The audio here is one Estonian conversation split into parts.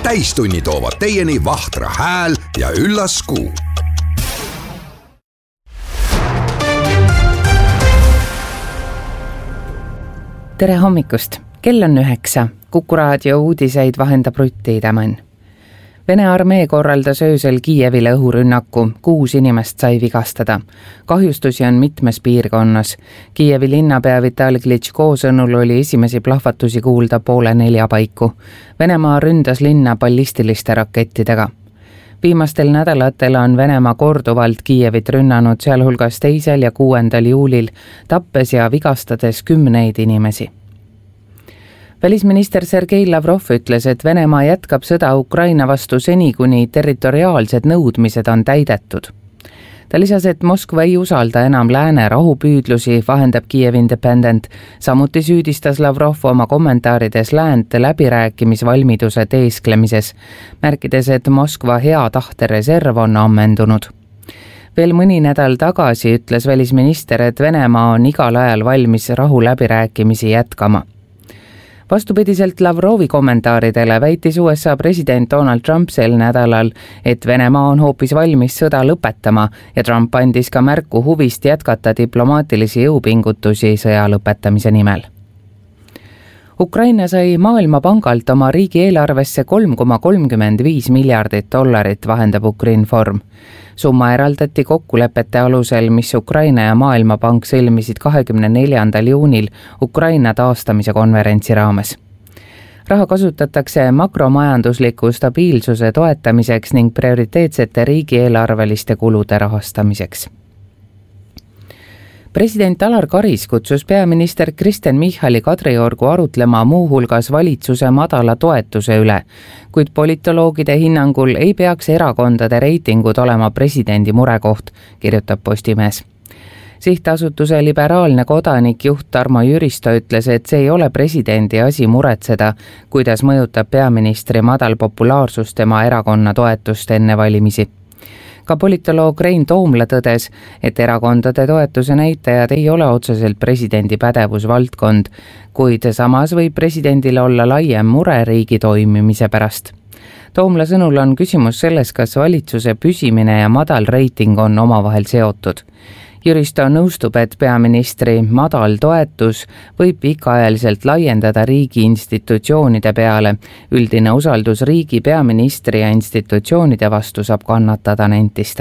Täistunni toovad teieni Vahtra hääl ja üllas kuu. Tere hommikust! Kell on 9. Kuku raadio uudiseid vahendab Rutti Tämän. Vene armee korraldas öösel Kiievile õhurünnaku, 6 inimest sai vigastada. Kahjustusi on mitmes piirkonnas. Kiievi linnapea Vitali Klitschko sõnul oli esimesi plahvatusi kuulda 3:30 paiku. Venemaa ründas linna ballistiliste rakettidega. Viimastel nädalatel on Venemaa korduvalt Kiievit rünnanud, sealhulgas 2. ja 6. juulil, tappes ja vigastades 10 inimesi. Välisminister Sergei Lavrov ütles, et Venemaa jätkab sõda Ukraina vastu seni, kuni territoriaalsed nõudmised on täidetud. Ta lisas, et Moskva ei usalda enam lääne rahupüüdlusi, vahendab Kiev Independent. Samuti süüdistas Lavrov oma kommentaarides läänt läbirääkimisvalmiduse teesklemises, märkides, et Moskva hea tahte reserv on ammendunud. Veel mõni nädal tagasi ütles välisminister, et Venemaa on igal ajal valmis rahuläbirääkimisi jätkama. Vastupidiselt Lavrovi kommentaaridele väitis USA president Donald Trump sel nädalal, et Venemaa on hoopis valmis sõda lõpetama ja Trump andis ka märku huvist jätkata diplomaatilisi jõupingutusi sõja lõpetamise nimel. Ukraina sai Maailmapangalt oma riigieelarvesse $3,35 miljardit, vahendab Ukrinform. Summa eraldati kokkulepete alusel, mis Ukraina ja Maailmapank sõlmisid 24. juunil Ukraina taastamise konverentsi raames. Raha kasutatakse makromajandusliku stabiilsuse toetamiseks ning prioriteetsete riigieelarveliste kulude rahastamiseks. President Alar Karis kutsus peaminister Kristen Michali Kadriorgu arutlema muuhulgas valitsuse madala toetuse üle, kuid politoloogide hinnangul ei peaks erakondade reitingud olema presidendi murekoht, kirjutab Postimees. Sihtasutuse liberaalne kodanik juht Tarmo Jüristo ütles, et see ei ole presidendi asi muretseda, kuidas mõjutab peaministri madal populaarsus tema erakonna toetust enne valimisi. Ka politoloog Rein Toomla tõdes, et erakondade toetuse näitajad ei ole otseselt presidendi pädevusvaldkond, kuid samas võib presidendil olla laiem mure riigi toimimise pärast. Toomla sõnul on küsimus selles, kas valitsuse püsimine ja madal reiting on omavahel seotud. Jüristo nõustub, et peaministri madal toetus võib pikaajaliselt laiendada riigi institutsioonide peale. Üldine usaldus riigi, peaministri ja institutsioonide vastu saab kannatada, nentista.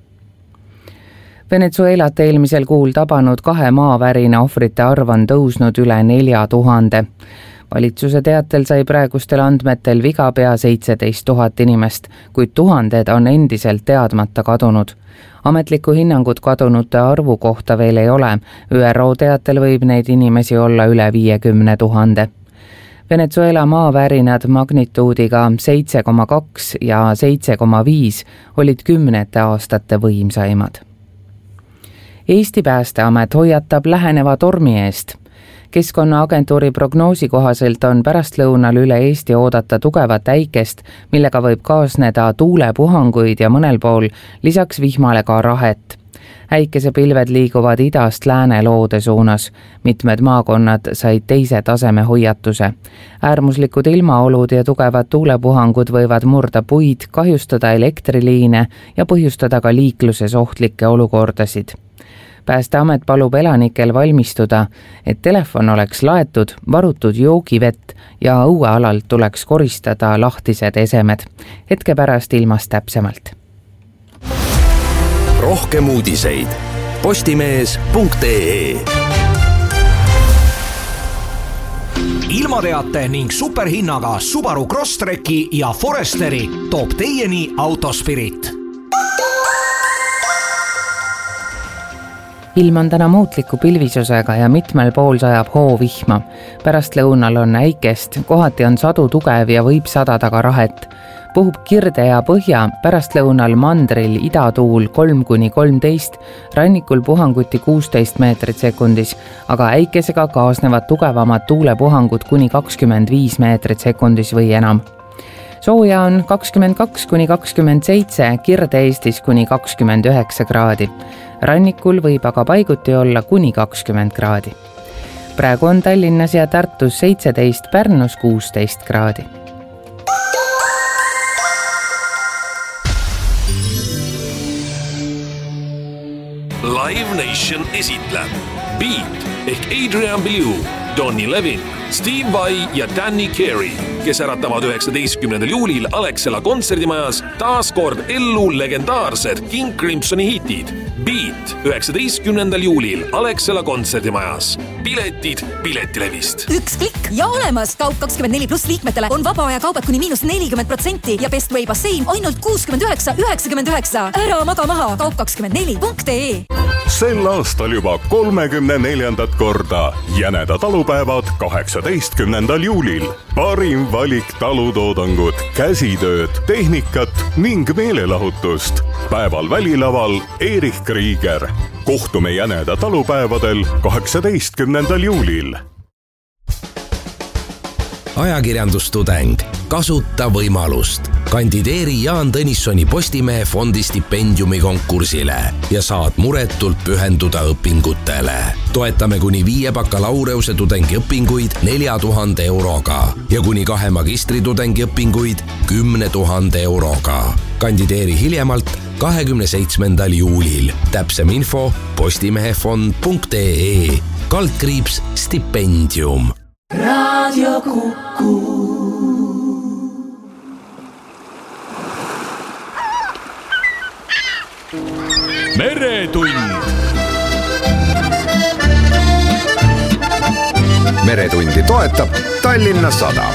Venezuelat eelmisel kuul tabanud 2 maavärina ohvrite arv on tõusnud üle 4000. Valitsuse teatel sai praegustel andmetel viga pea 17 000 inimest, kuid tuhanded on endiselt teadmata kadunud. Ametlikku hinnangut kadunute arvu kohta veel ei ole. ÜRO teatel võib neid inimesi olla üle 50 000. Venezuela maavärinad magnituudiga 7,2 ja 7,5 olid 10 aastate võimsaimad. Eesti Päästeamet hoiatab läheneva tormi eest. Keskkonnaagentuuri prognoosi kohaselt on pärastlõunal üle Eesti oodata tugevat äikest, millega võib kaasneda tuulepuhanguid ja mõnel pool lisaks vihmale ka rahet. Äikesepilved liiguvad idast lääne loode suunas. Mitmed maakonnad said 2. taseme hoiatuse. Äärmuslikud ilmaolud ja tugevad tuulepuhangud võivad murda puid, kahjustada elektriliine ja põhjustada ka liikluses ohtlikke olukordasid. Päästeamet palub elanikel valmistuda, et telefon oleks laetud, varutud joogivett ja õuealalt tuleks koristada lahtised esemed. Hetke pärast ilmast täpsemalt. Rohkem uudiseid postimees.ee. Ilmateate ning superhinnaga Subaru Crosstreki ja Foresteri toob teieni Autospirit. Ilm on täna muutliku pilvisusega ja mitmel pool sajab hoovihma. Pärastlõunal on äikest, kohati on sadu tugev ja võib sadada ka rahet. Puhub kirde ja põhja, pärastlõunal mandril idatuul 3–13, rannikul puhanguti 16 meetrit sekundis, aga äikesega kaasnevad tugevamad tuulepuhangud kuni 25 meetrit sekundis või enam. Sooja on 22–27, Kirde-Eestis kuni 29 kraadi. Rannikul võib aga paiguti olla kuni 20 kraadi. Praegu on Tallinnas ja Tartus 17, Pärnus 16 kraadi. Live Nation esitleb Beat ehk Adrian Belew, Donny Levin, Steve Vai ja Danny Carey, kes äratavad 19. juulil Alexela kontserdimajas taas kord ellu legendaarsed King Crimsoni hitid. Beat 19. juulil Alexela kontserdimajas. Piletid Piletilevist. Üks klikk ja olemas. Kaup24+ liikmetele on vaba aja kaubad kuni -40% ja Best Way bassein ainult 69,99. Ära maga maha kaup24.ee. Sel aastal juba 34. korda Jäneda talupäevad 18. juulil. Parim valik talutoodangut, käsitööd, tehnikat ning meelelahutust. Päeval välilaval Erich Krieger. Kohtume Jäneda talupäevadel 18. juulil. Ajakirjandustudeng. Kasuta võimalust. Kandideeri Jaan Tõnissoni Postimehe fondi stipendiumi konkursile ja saad muretult pühenduda õpingutele. Toetame kuni 5 bakalaureuse tudengiõpinguid 4000 euroga ja kuni 2 magistritudengi õpinguid 10 000 euroga. Kandideeri hiljemalt 27. juulil. Täpsem info postimehefond.ee /stipendium. Radio Kuku. Meretund. Meretundi toetab Tallinna Sadam.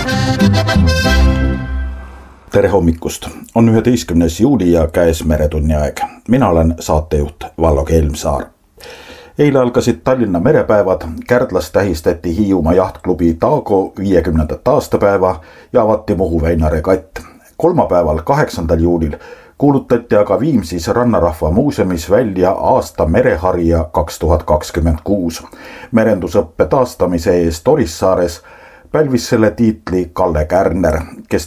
Tere hommikust! On 11. juuli ja käes Meretunni aeg. Mina olen saatejuht Vallo Kelmsaar. Eile algasid Tallinna merepäevad, Kärdlas tähistati Hiiumaa jahtklubi Taago 50. aastapäeva ja avati Muhu väina regatt. Kolmapäeval 8. juulil kuulutati aga Viimsis Rannarahva muuseumis välja aasta mereharija 2026. Merendusõppe taastamise eest Orissaares pälvis selle tiitli Kalle Kärner, kes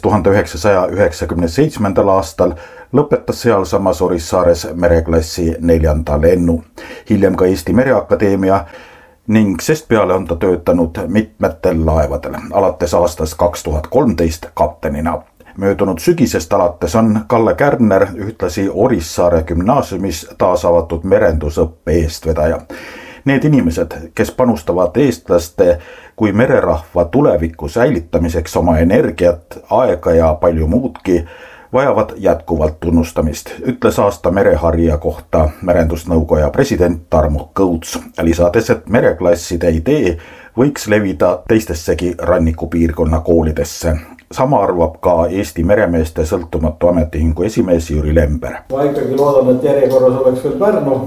1997. aastal lõpetas sealsamas Orissaares mereklassi 4. lennu. Hiljem ka Eesti Mereakadeemia ning sest peale on ta töötanud mitmetel laevadel, alates aastast 2013 kaptenina. Möödunud sügisest alates on Kalle Kärner ühtlasi Orissaare gümnaasiumis taas avatud merendusõppe eestvedaja. Need inimesed, kes panustavad eestlaste kui mererahva tuleviku säilitamiseks oma energiat, aega ja palju muudki, vajavad jätkuvalt tunnustamist, ütles aasta mereharija kohta merendusnõukoja president Tarmo Kõuts, lisades, et mereklasside idee võiks levida teistessegi rannikupiirkonna koolidesse. Sama arvab ka Eesti meremeeste sõltumatu ametiühingu esimees Jüri Lember. Ma ikkagi loodan, et järjekorras oleks veel Pärnu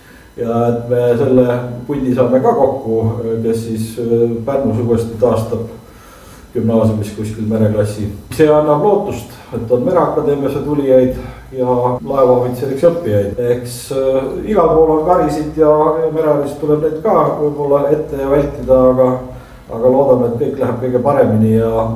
ja et me selle pundi saame ka kokku, kes siis Pärnus uuesti taastab gümnaasiumis kuskil mereklassi. See annab lootust, et on Mereakadeemiasse tulijaid ja laevaohvitseriks õppijaid. Eks igal pool on karisid ja mereharist tuleb neid ka võib-olla ette ja vältida, aga loodame, et kõik läheb kõige paremini ja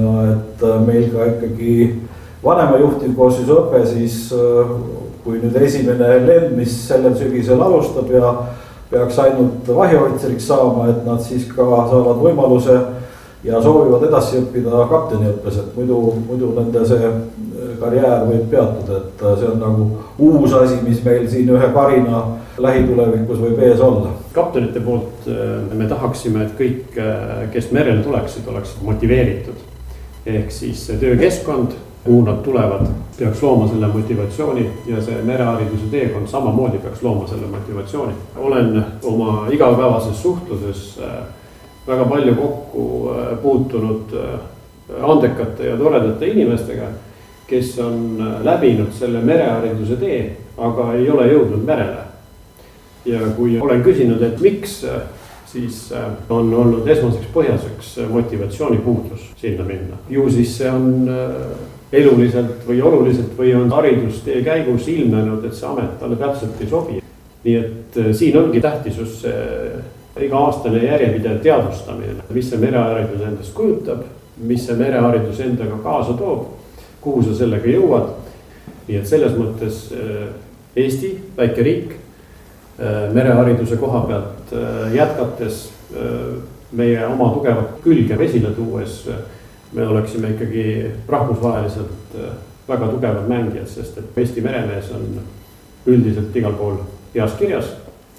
et meil ka ikkagi vanema juhtivkoosseisu õpe siis, kui nüüd esimene lend, mis sellel sügisel alustab ja peaks ainult vahiohvitseriks saama, et nad siis ka saavad võimaluse ja soovivad edasi õppida kapteniõppes, et muidu nende see karjäär võib peatuda, et see on nagu uus asi, mis meil siin ühe karina lähitulevikus võib ees olla. Kaptenite poolt me tahaksime, et kõik, kes merele oleksid motiveeritud. Ehk siis töökeskkond, kuhu nad tulevad, peaks looma selle motivatsiooni ja see merehariduse teekond samamoodi peaks looma selle motivatsiooni. Olen oma igapäevases suhtluses väga palju kokku puutunud andekate ja toredate inimestega, kes on läbinud selle merehariduse tee, aga ei ole jõudnud merele. Ja kui olen küsinud, et miks, siis on olnud esmaseks põhjaseks motivatsiooni puudus sinna minna. Ju siis see on eluliselt või oluliselt või on haridustee käigus ilmenud, et see amet talle täpselt ei sobi. Nii et siin ongi tähtisus iga-aastane järjepidev teadvustamine, mis see mereharidus endast kujutab, mis see mereharidus endaga kaasa toob, kuhu sa sellega jõuad. Nii et selles mõttes Eesti, väike riik, merehariduse koha pealt jätkates meie oma tugevat külge esile tuues, me oleksime ikkagi rahvusvaheliselt väga tugevad mängijad, sest et Eesti meremees on üldiselt igal pool heas kirjas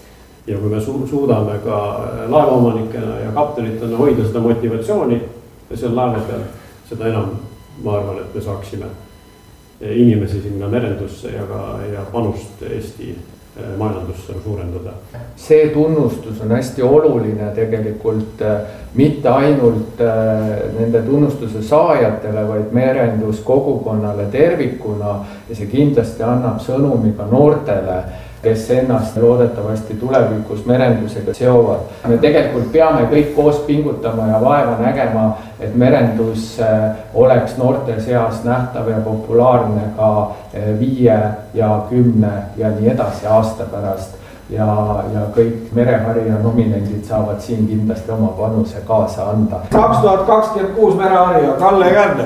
ja kui me suudame ka laevaomanikena ja kaptenitena hoida seda motivatsiooni seal laeva peal, seda enam ma arvan, et me saaksime inimesi sinna merendusse ja panust Eesti majandusse suurendada. See tunnustus on hästi oluline tegelikult mitte ainult nende tunnustuse saajatele, vaid merenduskogukonnale tervikuna ja see kindlasti annab sõnumi ka noortele, kes ennast loodetavasti tulevikus merendusega seovad. Me tegelikult peame kõik koos pingutama ja vaeva nägema, et merendus oleks noorte seas nähtav ja populaarne ka 5 ja 10 ja nii edasi aasta pärast. Ja kõik mereharija nominendid saavad siin kindlasti oma panuse kaasa anda. 2026 mereharija Kalle Kärner.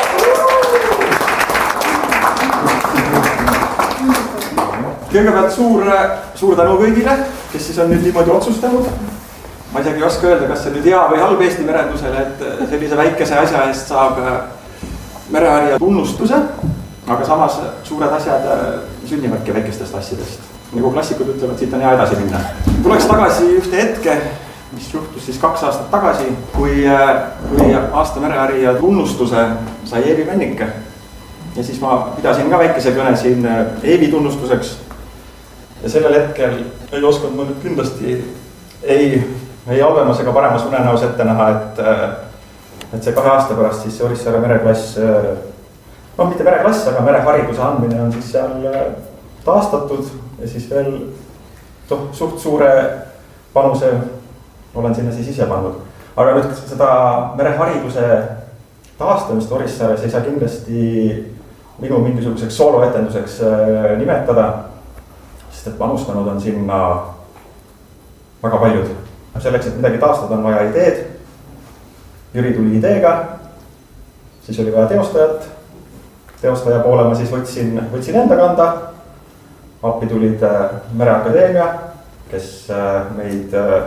Kõigepealt suur tänu kõigile, kes siis on nüüd niimoodi otsustanud. Ma isegi ei oska öelda, kas see nüüd hea või halb Eesti merendusele, et sellise väikese asja eest saab mereharija tunnustuse, aga samas suured asjad sünnivadki väikestest asjadest. Nagu klassikud ütlevad, siit on hea edasi minna. Tuleks tagasi ühte hetke, mis juhtus siis 2 aastat tagasi, kui aasta mereharija tunnustuse sai Eevi Männike. Ja siis ma pidasin ka väikese kõne siin Eevi tunnustuseks. Ja sellel hetkel ei osanud ma nüüd kindlasti ei halvemas ega paremas unenäos ette näha, et see 2 aasta pärast siis see Orissaare mereklass, mitte mereklass, aga merehariduse andmine on siis seal taastatud ja siis veel suht suure panuse olen sinna siis ise pannud. Aga nüüd seda merehariduse taastamist Orissaares ei saa kindlasti minu mingisuguseks sooloetenduseks nimetada, sest et panustanud on sinna väga paljud. Selleks, et midagi taastada, on vaja ideed. Jüri tuli ideega, siis oli vaja teostajat. Teostaja poole ma siis võtsin enda kanda. Appi tulid Mereakadeemia, kes meid